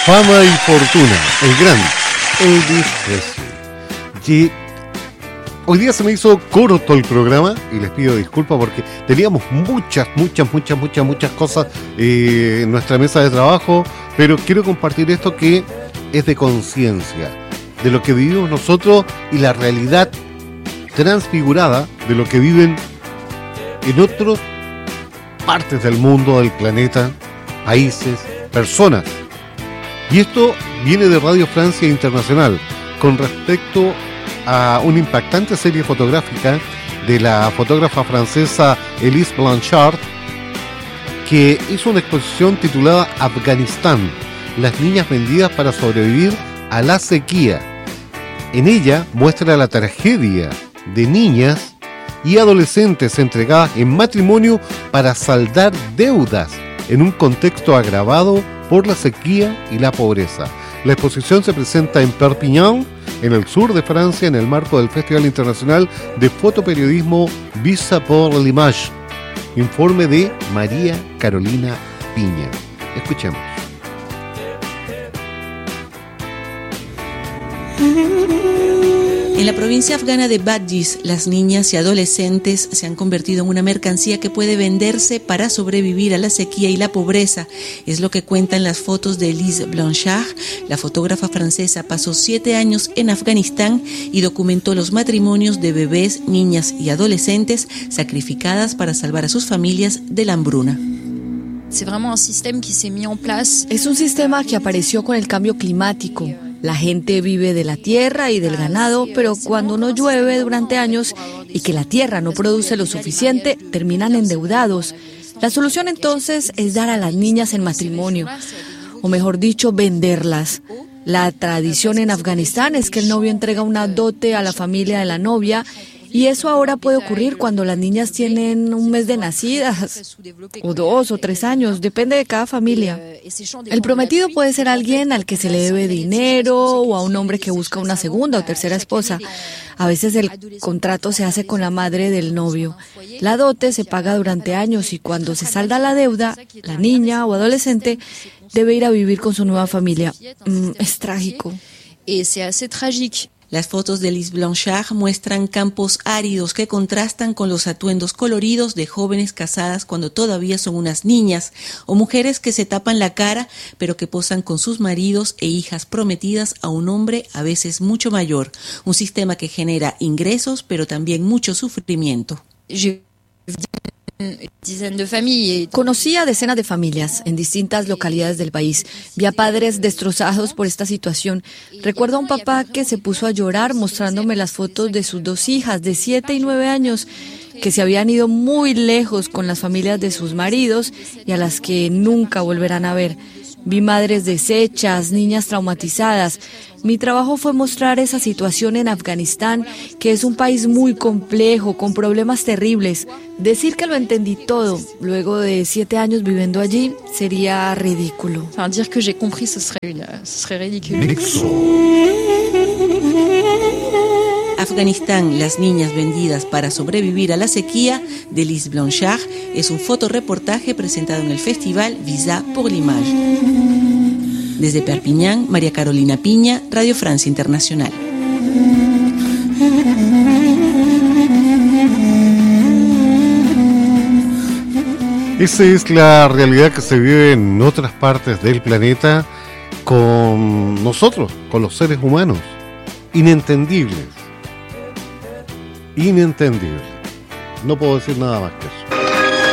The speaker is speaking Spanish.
Fama y fortuna, el gran Elvis Presley. Y hoy día se me hizo corto el programa y les pido disculpas porque teníamos muchas cosas en nuestra mesa de trabajo, pero quiero compartir esto que es de conciencia, de lo que vivimos nosotros y la realidad transfigurada de lo que viven en otras partes del mundo, del planeta, países, personas. Y esto viene de Radio Francia Internacional con respecto a una impactante serie fotográfica de la fotógrafa francesa Elise Blanchard, que hizo una exposición titulada Afganistán, las niñas vendidas para sobrevivir a la sequía. En ella muestra la tragedia de niñas y adolescentes entregadas en matrimonio para saldar deudas en un contexto agravado por la sequía y la pobreza. La exposición se presenta en Perpignan, en el sur de Francia, en el marco del Festival Internacional de Fotoperiodismo Visa pour l'Image. Informe de María Carolina Piña. Escuchemos. En la provincia afgana de Badghis, las niñas y adolescentes se han convertido en una mercancía que puede venderse para sobrevivir a la sequía y la pobreza. Es lo que cuentan las fotos de Elise Blanchard. La fotógrafa francesa pasó 7 años en Afganistán y documentó los matrimonios de bebés, niñas y adolescentes sacrificadas para salvar a sus familias de la hambruna. Es un sistema que apareció con el cambio climático. La gente vive de la tierra y del ganado, pero cuando no llueve durante años y que la tierra no produce lo suficiente, terminan endeudados. La solución entonces es dar a las niñas en matrimonio, o mejor dicho, venderlas. La tradición en Afganistán es que el novio entrega una dote a la familia de la novia, y eso ahora puede ocurrir cuando las niñas tienen un mes de nacidas, o 2 o 3 años, depende de cada familia. El prometido puede ser alguien al que se le debe dinero o a un hombre que busca una segunda o tercera esposa. A veces el contrato se hace con la madre del novio. La dote se paga durante años y cuando se salda la deuda, la niña o adolescente debe ir a vivir con su nueva familia. Es trágico. Las fotos de Elise Blanchard muestran campos áridos que contrastan con los atuendos coloridos de jóvenes casadas cuando todavía son unas niñas, o mujeres que se tapan la cara pero que posan con sus maridos e hijas prometidas a un hombre a veces mucho mayor. Un sistema que genera ingresos pero también mucho sufrimiento. Conocí a decenas de familias en distintas localidades del país. Vi a padres destrozados por esta situación. Recuerdo a un papá que se puso a llorar mostrándome las fotos de sus 2 hijas de 7 y 9 años que se habían ido muy lejos con las familias de sus maridos y a las que nunca volverán a ver. Vi madres deshechas, niñas traumatizadas. Mi trabajo fue mostrar esa situación en Afganistán, que es un país muy complejo, con problemas terribles. Decir que lo entendí todo, luego de 7 años viviendo allí, sería ridículo. Dire que j'ai compris, ce serait ridicule. Afganistán, las niñas vendidas para sobrevivir a la sequía, de Elise Blanchard, es un fotoreportaje presentado en el festival Visa pour l'Image. Desde Perpignan, María Carolina Piña, Radio Francia Internacional. Esa es la realidad que se vive en otras partes del planeta con nosotros, con los seres humanos. Inentendibles. No puedo decir nada más que eso.